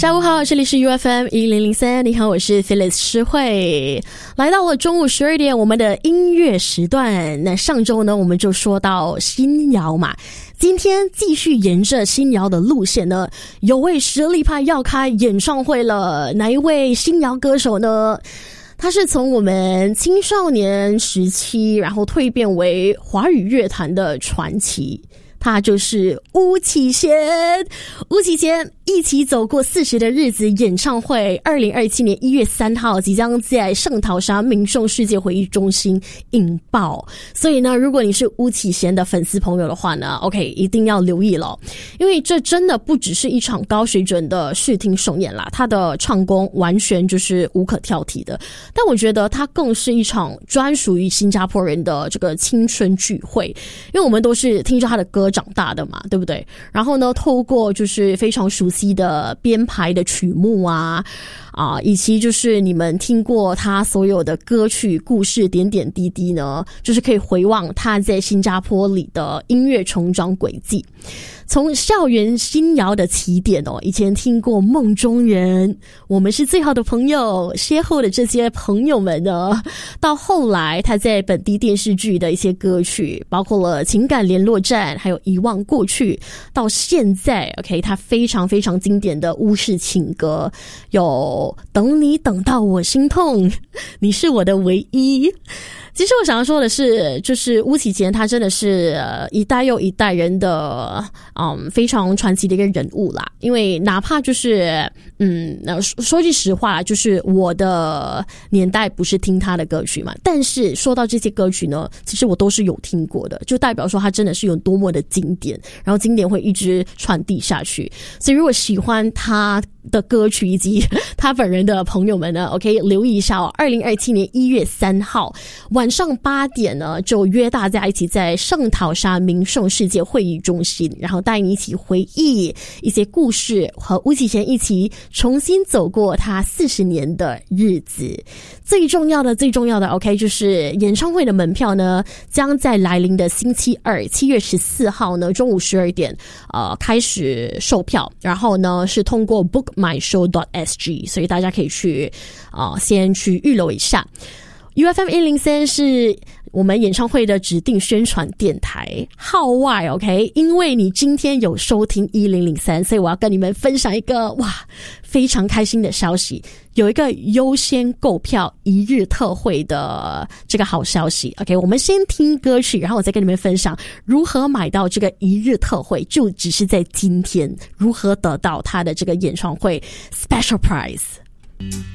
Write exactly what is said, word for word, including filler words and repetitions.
下午好，这里是 U F M 一零零三，你好，我是 Phyllis 诗慧，来到了中午十二点，我们的音乐时段。那上周呢，我们就说到新谣嘛，今天继续沿着新谣的路线呢，有位实力派要开演唱会了。哪一位新谣歌手呢？他是从我们青少年时期，然后蜕变为华语乐坛的传奇。他就是巫启贤，巫启贤一起走过四十的日子演唱会，二零二七年一月三号即将在圣淘沙民众世界会议中心引爆。所以呢，如果你是巫启贤的粉丝朋友的话呢 ，OK， 一定要留意了，因为这真的不只是一场高水准的视听盛宴啦，他的唱功完全就是无可挑剔的。但我觉得它更是一场专属于新加坡人的这个青春聚会，因为我们都是听着他的歌长大的嘛，对不对？然后呢，透过就是非常熟悉的编排的曲目啊啊，以及就是你们听过他所有的歌曲故事点点滴滴呢，就是可以回望他在新加坡里的音乐成长轨迹。从校园新谣的起点哦，以前听过梦中人，我们是最好的朋友，邂逅的这些朋友们呢，到后来他在本地电视剧的一些歌曲，包括了情感联络站，还有遗忘过去，到现在 OK， 他非常非常经典的巫式情歌，有等你等到我心痛，你是我的唯一。其实我想要说的是，就是巫启贤他真的是、呃、一代又一代人的嗯非常传奇的一个人物啦。因为哪怕就是嗯说句实话，就是我的年代不是听他的歌曲嘛，但是说到这些歌曲呢，其实我都是有听过的，就代表说他真的是有多么的经典，然后经典会一直传递下去。所以如果喜欢他的歌曲以及他本人的朋友们呢 OK 留意一下哦，二零二七年一月三号晚上八点呢，就约大家一起在圣淘沙民盛世界会议中心，然后带你一起回忆一些故事，和巫启贤一起重新走过他四十年的日子。最重要的最重要的 OK 就是演唱会的门票呢，将在来临的星期二七月十四号呢中午十二点呃开始售票，然后呢是通过 book my show dot s g， 所以大家可以去啊、呃、先去预留一下。U F M 一零三是我们演唱会的指定宣传电台，号外 OK， 因为你今天有收听一零零三，所以我要跟你们分享一个哇非常开心的消息，有一个优先购票一日特惠的这个好消息 OK， 我们先听歌曲，然后我再跟你们分享如何买到这个一日特惠，就只是在今天如何得到他的这个演唱会 Special Prize。